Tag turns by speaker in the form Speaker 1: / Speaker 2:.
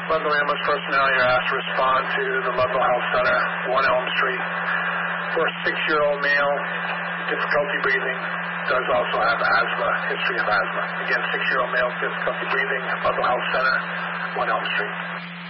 Speaker 1: Ludlow ambulance personnel, you're asked to respond to the Ludlow Health Center, 1 Elm Street, for a 6-year-old male, difficulty breathing, does also have asthma, history of asthma. Again, 6-year-old male, difficulty breathing, Ludlow Health Center, 1 Elm Street.